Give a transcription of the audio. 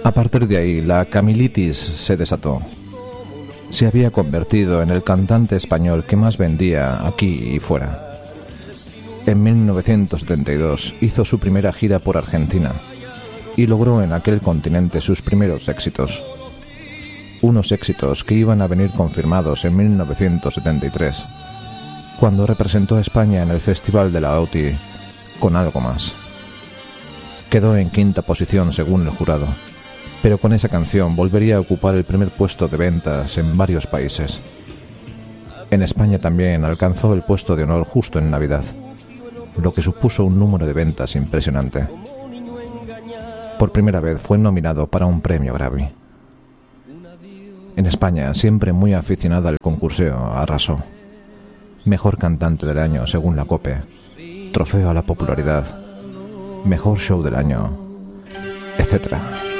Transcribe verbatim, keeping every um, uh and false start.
A partir de ahí, la camilitis se desató. Se había convertido en el cantante español que más vendía aquí y fuera. En mil novecientos setenta y dos hizo su primera gira por Argentina y logró en aquel continente sus primeros éxitos. Unos éxitos que iban a venir confirmados en mil novecientos setenta y tres, cuando representó a España en el Festival de la O T I con Algo Más. Quedó en quinta posición según el jurado, pero con esa canción volvería a ocupar el primer puesto de ventas en varios países. En España también alcanzó el puesto de honor justo en Navidad, lo que supuso un número de ventas impresionante. Por primera vez fue nominado para un premio Grammy. En España, siempre muy aficionada al concurseo, arrasó. Mejor cantante del año según la COPE, trofeo a la popularidad, mejor show del año, etcétera